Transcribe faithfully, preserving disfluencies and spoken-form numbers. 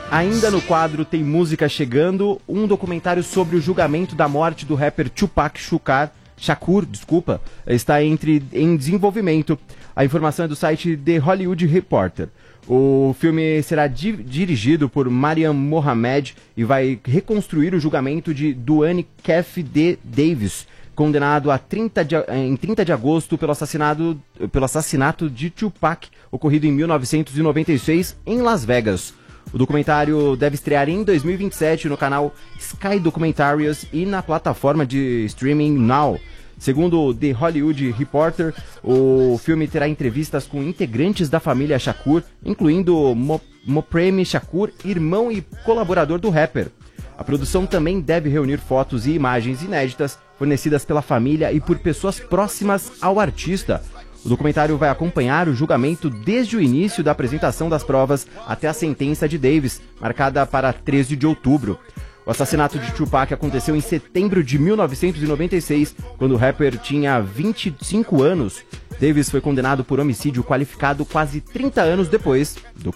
Ainda no quadro Tem Música Chegando, um documentário sobre o julgamento da morte do rapper Tupac Shakur, Shakur desculpa, está entre, em desenvolvimento. A informação é do site The Hollywood Reporter. O filme será di- dirigido por Mariam Mohamed e vai reconstruir o julgamento de Duane Keffe D. Davis, condenado a trinta de, em trinta de agosto pelo assassinato, pelo assassinato de Tupac, ocorrido em mil novecentos e noventa e seis em Las Vegas. O documentário deve estrear em dois mil e vinte e sete no canal Sky Documentaries e na plataforma de streaming Now. Segundo o The Hollywood Reporter, o filme terá entrevistas com integrantes da família Shakur, incluindo Mo- Mopreme Shakur, irmão e colaborador do rapper. A produção também deve reunir fotos e imagens inéditas fornecidas pela família e por pessoas próximas ao artista. O documentário vai acompanhar o julgamento desde o início da apresentação das provas até a sentença de Davis, marcada para treze de outubro. O assassinato de Tupac aconteceu em setembro de mil novecentos e noventa e seis, quando o rapper tinha vinte e cinco anos. Davis foi condenado por homicídio qualificado quase trinta anos depois do crime.